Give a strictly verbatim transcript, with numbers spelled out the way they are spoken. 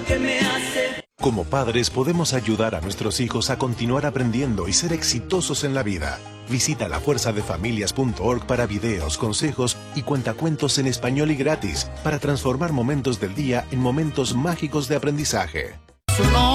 que me hace. Como padres podemos ayudar a nuestros hijos a continuar aprendiendo y ser exitosos en la vida. Visita la fuerza de familias punto org para videos, consejos y cuentacuentos en español y gratis para transformar momentos del día en momentos mágicos de aprendizaje.